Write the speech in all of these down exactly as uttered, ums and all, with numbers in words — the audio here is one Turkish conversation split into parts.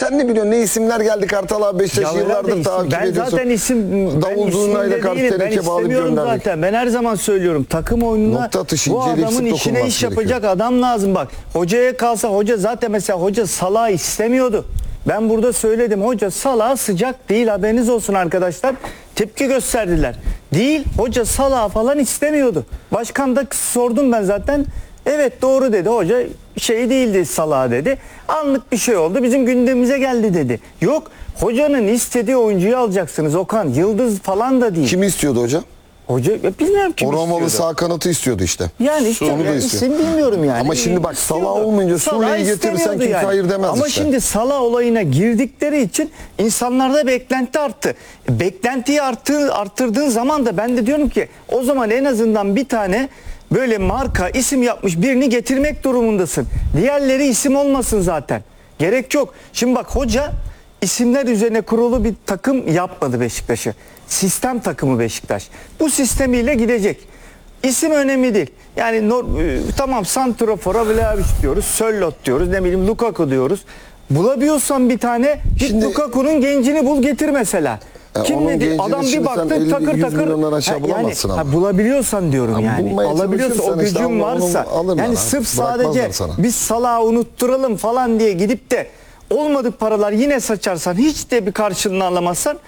Sen ne biliyorsun? Ne isimler geldi Kartal abi Beşiktaş Ya yıllardır isim- takip ben ediyorsun. zaten isim ben Davul isimde Zurna'yla karşı değilim. Ben teneke bağlayıp istemiyorum gönderdik. zaten. Ben her zaman söylüyorum. Takım oyununa Nokta atışı, bu inceleyip adamın sık işine dokunması iş yapacak adam lazım bak. Hocaya kalsa hoca zaten mesela hoca Salah'ı istemiyordu. Ben burada söyledim. Hoca Salah sıcak değil, haberiniz olsun arkadaşlar. Tepki gösterdiler. Değil, hoca Salah falan istemiyordu. Başkan da sordum ben zaten. Evet doğru dedi. Hoca şey değildi Salah dedi. Anlık bir şey oldu. Bizim gündemimize geldi dedi. Yok, hocanın istediği oyuncuyu alacaksınız Okan. Yıldız falan da değil. Kimi istiyordu hocam? Hoca ya bilmiyorum kim O Romalı istiyordu. sağ kanatı istiyordu işte. Yani işte Onu da yani istiyor. isim bilmiyorum yani. Ama şimdi bak, Salah İstiyordu. olmayınca Salah Suriye'yi getirirsen istemiyordu kimse hayır demez Ama işte. şimdi Salah olayına girdikleri için insanlarda beklenti arttı. Beklentiyi arttır, arttırdığın zaman da ben de diyorum ki o zaman en azından bir tane böyle marka isim yapmış birini getirmek durumundasın. Diğerleri isim olmasın zaten. Gerek yok. Şimdi bak hoca isimler üzerine kurulu bir takım yapmadı Beşiktaş'ı. Sistem takımı Beşiktaş. Bu sistemiyle gidecek. İsim önemli değil. Yani no, e, tamam Santrafor'a Vlahovic diyoruz, Sörloth diyoruz, ne bileyim Lukaku diyoruz. Bulabiliyorsan bir tane git Şimdi- Lukaku'nun gencini bul getir mesela. Ya Kim onun dedi? gencini Adam şimdi bir sen baktı elli, takır yüz takır. milyondan aşağı Ha, bulamazsın yani, ama. ha, bulabiliyorsan diyorum Ama yani. bulmaya Alabiliyorsan o çalışırsan işte gücün Allah onu varsa. alırlar Yani ha. sırf Bırakmazlar sadece sana. biz Salah'ı unutturalım falan diye gidip de olmadık paralar yine saçarsan, hiç de bir karşılığını alamazsan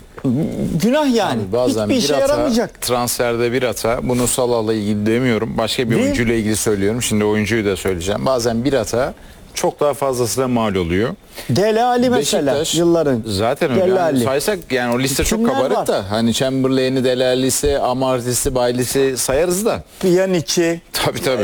günah yani. Abi bazen Hiçbir bir işe hata, yaramayacak. transferde bir hata. Bunu Salah'la ilgili demiyorum. Başka bir Değil. oyuncuyla ilgili söylüyorum. Şimdi oyuncuyu da söyleyeceğim. Bazen bir hata çok daha fazlasıyla mal oluyor. Dele Ali mesela Beşiktaş yılların. zaten öyle. Dele Yani Ali. saysak yani o liste çok Kimler kabarık var? da. Hani Chamberlain'i, Dele Ali'si, Amartey'si, Bailey'si sayarız da. Pjanic'i. Tabii tabii.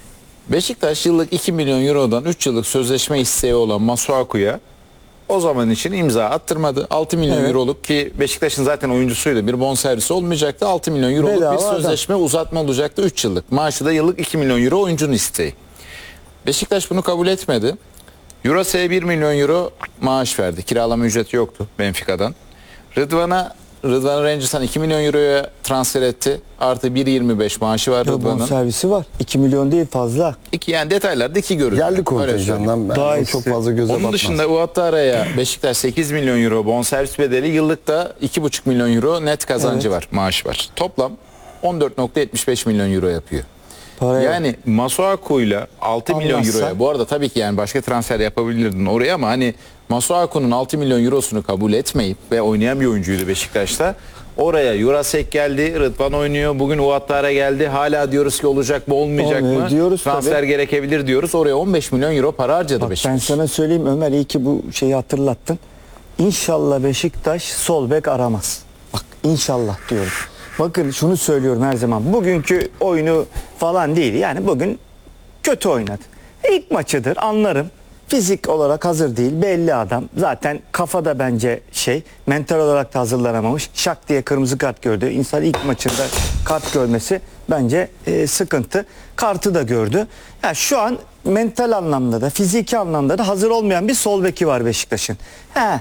Beşiktaş yıllık iki milyon eurodan üç yıllık sözleşme isteği olan Masuaku'ya o zaman için imza attırmadı. altı milyon Evet. euroluk, ki Beşiktaş'ın zaten oyuncusuydu, bir bonservisi olmayacaktı. altı milyon euroluk Bedava bir adam. sözleşme uzatma olacaktı, üç yıllık. Maaşı da yıllık iki milyon euro oyuncunun isteği. Beşiktaş bunu kabul etmedi. Eurosa'ya bir milyon euro maaş verdi. Kiralama ücreti yoktu Benfica'dan. Rıdvan'a Rıdvan Rangers'tan iki milyon euroya transfer etti. Artı bir yirmi beş maaşı var Rıdvan'ın. Servisi var. iki milyon değil fazla. İki, yani detaylarda iki görünüyor. Geldi Öyle söyleyeyim. kontenjandan. Ben Daha o iyisi. çok fazla göze Onun batmaz. dışında Uattara'ya Beşiktaş sekiz milyon euro bonservis bedeli, yıllıkta iki buçuk milyon euro net kazancı Evet. var, maaş var. Toplam on dört nokta yetmiş beş milyon euro yapıyor. Paraya Yani Masuaku'yla altı milyon Anlarsan- euroya, bu arada tabii ki yani başka transfer yapabilirdin oraya, ama hani Masuaku'nun altı milyon eurosunu kabul etmeyip ve oynayan bir oyuncuydu Beşiktaş'ta. Oraya Jurasek geldi, Rıdvan oynuyor. Bugün Uattara geldi. Hala diyoruz ki olacak mı, olmayacak Olmuyor mı? diyoruz Transfer tabii. gerekebilir diyoruz. Oraya on beş milyon euro para harcadı Bak Beşiktaş. ben sana söyleyeyim Ömer, iyi ki bu şeyi hatırlattın. İnşallah Beşiktaş sol bek aramaz. Bak inşallah diyorum. Bakın şunu söylüyorum her zaman. Bugünkü oyunu falan değil. Yani bugün kötü oynadı. İlk maçıdır, anlarım. Fizik olarak hazır değil. Belli adam. Zaten kafada bence şey, mental olarak da hazırlanamamış. Şak diye kırmızı kart gördü. İnsan ilk maçında kart görmesi bence e, sıkıntı. Kartı da gördü. Yani şu an mental anlamda da fiziki anlamda da hazır olmayan bir sol beki var Beşiktaş'ın. He.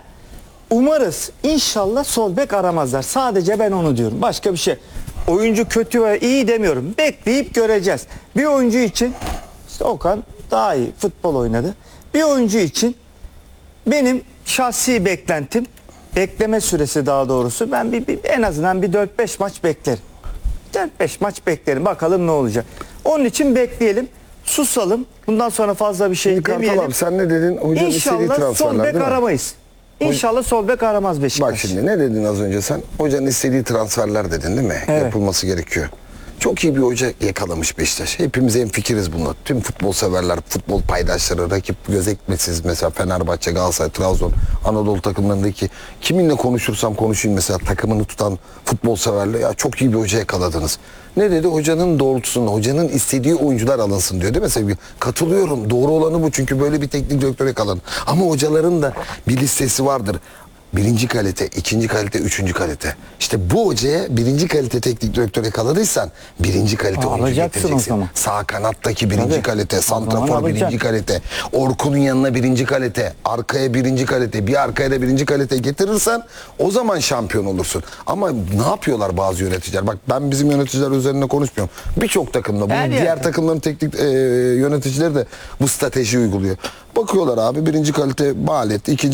Umarız inşallah sol bek aramazlar. Sadece ben onu diyorum. Başka bir şey. Oyuncu kötü ve iyi demiyorum. Bekleyip göreceğiz. Bir oyuncu için işte Okan daha iyi futbol oynadı. Bir oyuncu için benim şahsi beklentim, bekleme süresi daha doğrusu, ben bir, bir en azından bir dört beş maç beklerim. dört beş maç beklerim. Bakalım ne olacak. Onun için bekleyelim. Susalım. Bundan sonra fazla bir şey Şimdi Kartal demeyelim. abi sen ne dedin? Hocanın istediği İnşallah sol transferler bek değil mi? aramayız. İnşallah sol bek aramaz Beşiktaş. Bak şimdi ne dedin az önce sen? Hocanın istediği transferler dedin değil mi? Evet. Yapılması gerekiyor. Çok iyi bir hoca yakalamış Beşiktaş. Hepimiz hemfikiriz bunda. Tüm futbol severler, futbol paydaşları, rakip gözetmesiz mesela Fenerbahçe, Galatasaray, Trabzon, Anadolu takımlarındaki kiminle konuşursam konuşayım mesela takımını tutan futbol severler, ya çok iyi bir hoca yakaladınız. Ne dedi? Hocanın doğrultusunda, hocanın istediği oyuncular alınsın diyor değil mi sevgili? Katılıyorum. Doğru olanı bu, çünkü böyle bir teknik direktör yakaladın. Ama hocaların da bir listesi vardır. Birinci kalite, ikinci kalite, üçüncü kalite. İşte bu hocaya birinci kalite teknik direktör yakaladıysan birinci kalite Aa, oyuncu alacaksın getireceksin. o zaman. Sağ kanattaki birinci Tabii. kalite, O zaman santrafor birinci alacaksın. kalite, Orkun'un yanına birinci kalite, arkaya birinci kalite, bir arkaya da birinci kalite getirirsen o zaman şampiyon olursun. Ama ne yapıyorlar bazı yöneticiler? Bak ben bizim yöneticiler üzerine konuşmuyorum. Birçok takımda, bunun Her diğer yerde. takımların teknik e, yöneticileri de bu strateji uyguluyor. Bakıyorlar abi, birinci kalite maliyet, ikinci